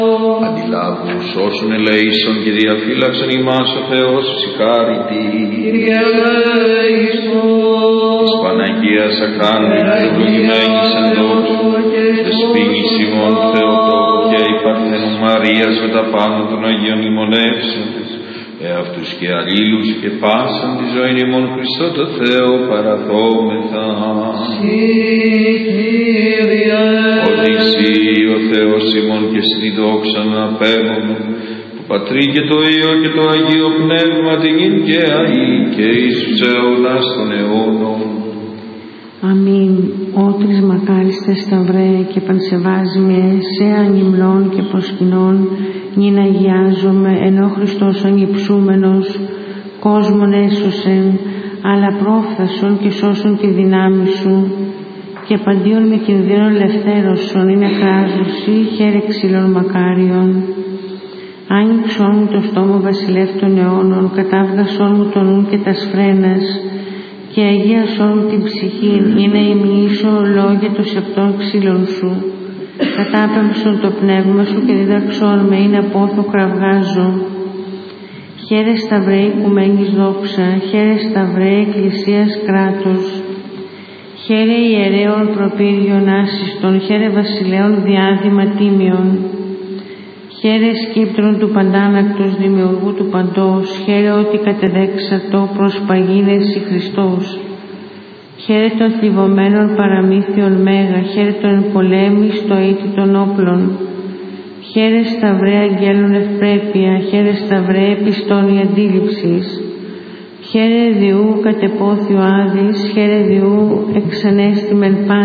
Αντιλάβου όσων ελεήσων και διαφύλαξον ημάς ο Θεός συγχάρητη. Κύριε ελέησον. Της Παναγίας Ακράντην ευλογημένης εν δόξου, δεσποίνης ημών Θεοτόκου και η Παρθένου Μαρίας με τα πάνω των Αγίων ημωνεύσαντες, εαυτούς και αλλήλους και πάσαν τη ζωή ημών Χριστό το Θεό παραθόμεθα. Κύριε. Ότι εσύ ο Θεός ημών και στη δόξα να απέβομαι, του Πατρί και το Υιό και το Αγίο Πνεύμα την γην και αεί και εις τους αιώνας των αιώνων. Αμήν. Ότρις μακάριστε σταυρέ και πανσεβάσμιε σε ανυμνών και προσκυνών, νυν αγιάζομαι ενώ Χριστός ανυψούμενος κόσμον έσωσεν, αλλά πρόφθασον και σώσον τη δυνάμει σου, και παντίον με κινδύνων ελευθέρωσον είναι κράζωση χαίρε ξύλων μακάριον. Άνοιξόν μου το στόμα βασιλεύ των αιώνων, κατάβγασόν μου το νου και τα σφρένας, και αγίασόν μου την ψυχή, ή να ημιήσω λόγια των σεπτών ξύλων σου. Κατάπεμψον το πνεύμα σου και διδαξόν με, ή να πόθο κραυγάζω. Χαίρε σταυρέ οικουμένης δόξα, χαίρε σταυρέ εκκλησίας κράτος. Χαίρε ιερέων προπύριων άσυστον, χαίρε βασιλέων διάδημα τίμιον. Χαίρε σκύπτρων του παντάνακτος δημιουργού του παντός, χαίρε ότι κατεδέξατο προς παγίδες η Χριστός. Χαίρε των θλιβωμένων παραμύθιων μέγα, χαίρε των πολέμης το αίτη των όπλων. Χαίρε σταυρέ αγγέλων ευπρέπεια, χαίρε σταυρέ επιστών η αντίληψης. Χαίρε διού κατεπόθιο άδης, χαίρε διού εξανέστημεν πάντα.